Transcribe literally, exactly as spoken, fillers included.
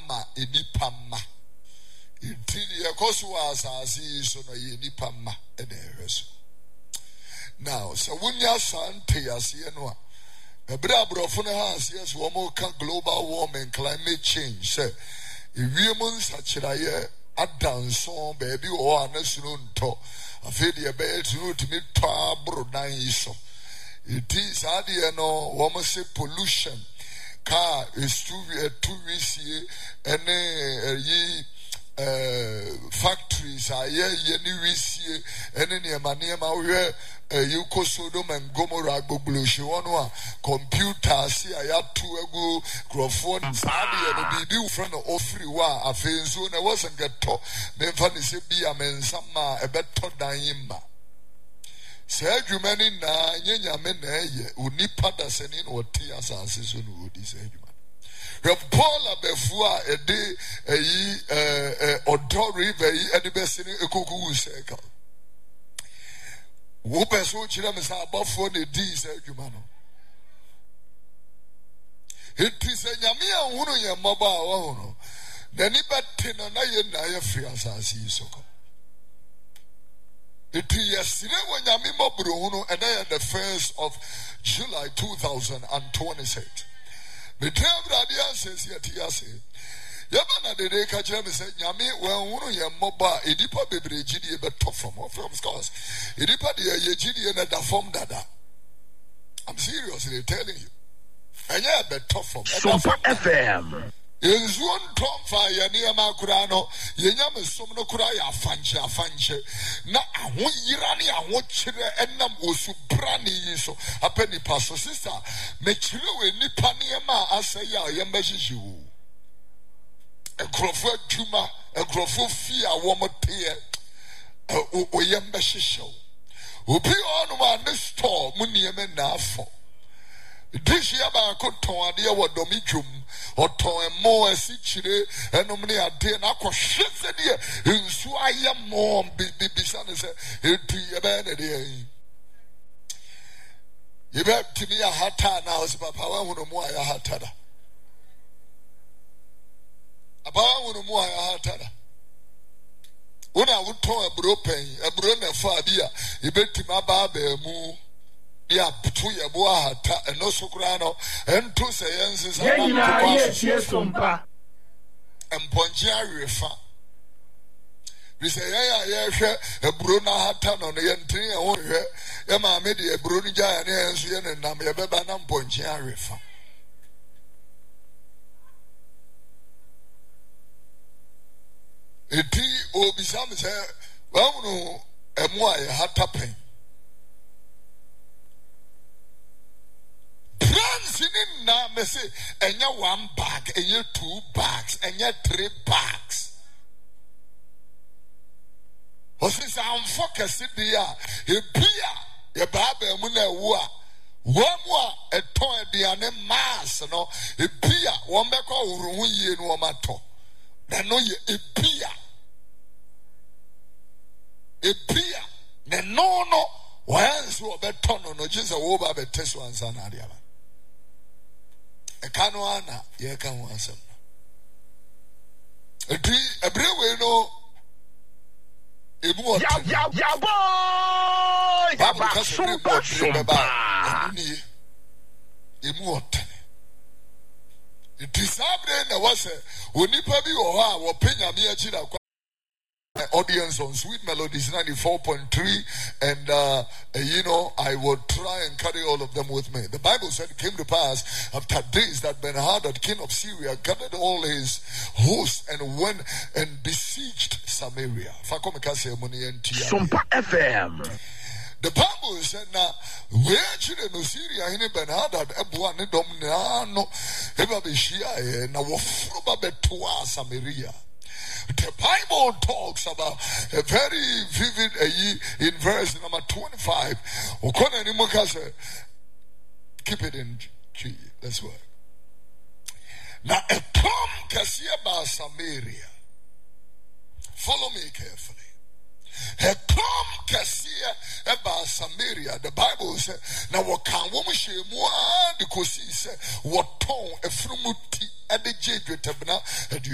ama enipama. Intini yakosu asasi so no yenipama ene. Now, so when ya sante yasiye no ebra abrofo no has yes wo mo ka global warming, climate change say ewiemu nsachiraye adanso baby o anasuno nto afedi e be tunu timi to abro dan iso. It is ade no wo mo say pollution car is too too risky ene yi Uh, factories are ye ye we see any near manema where you ko Sodom and Gomorrah go blush one computer see I had to go grofon sabi and be friend of free wa a fenzo and I wasn't get to then funny say be a man some a better than him. Say you many na yenya men ye unipa da senin or tears as is on would say you. Paula before a day a ye or Dory very at the best in a cuckoo circle. Whoopers so children is above for the D said Humano. It is a Yamia Uno ya mobile. Then he bet ten and I naya free as I see so. It is yesterday when Yamimo Bruno and I at the first of July two thousand twenty-six. The term Radia says yet yase. Yabana de de catcher me said Yami when one ya moba edipa bebre gidi be top from from scholars. Edipa de ye gidi and da form dada. I'm seriously telling you. And yeah be top from Super F M. Is one tom fire near Makurano, Yenyam Somno Kuraya Fancha Fanche. Na a one Irani, a watch and nam was suprani so a penny pastor sister. Make you a Nipaniama, I say, I am you. A Crawford Juma, a Crawford Fia, woman tear, a Yamba show. Who be on one this store, Muniamen Nafo. This year, I could tell idea what Domijum or Toy more as each day, and only a day and I could shift the year. In so I am more beside us. It be a bad idea. You bet to me a hot time now, as Papa, I want to more a hot tada. About one more a hot tada. When I would toy a bro pain, a brother Fabia, you bet to my barber move. Yeah, to your boy, and no soprano, and two sayances, and Ponjari Refa. We say, yeah, yeah, a Bruna Hatan on the entry, and Emma made a Brunija and and Namia Bebanam Ponjari Refa. A tea will be some say, well, no, and why a hat tapping. Sitting now, me say, and you one bag, and you two bags, and you three bags. What is I'm focused here? A beer, a baby, muna, one more, a toy, the ane mass, no, a beer, one back over ye no matter. Then no, a beer, a beer, then no, no, once you bet ton no, just a over the test ones and Adia. A canoana, ye can want some. A tree, a brewer, no. A boy, ya, ya, ya, boy, Papa, super, super. A morton. It is happening. There was a when you probably or Pena Mia audience on Sweet Melodies ninety-four point three, and uh, you know, I will try and carry all of them with me. The Bible said it came to pass after days that Ben-Hadad, king of Syria, gathered all his hosts and went and besieged Samaria. Super F M. The Bible said now, where children of Syria in Ben-Hadad, Ebuan, Dominiano, Ebabishia, now Wafruba Betua Samaria. The Bible talks about a very vivid uh, in verse number twenty-five. Keep it in G. Let's work. Now, a Tom Kasiaba Samaria. Follow me carefully. A Tom Kasia about Samaria. The Bible says, now what can woman she more because he said, what tone a frumuti at the jade with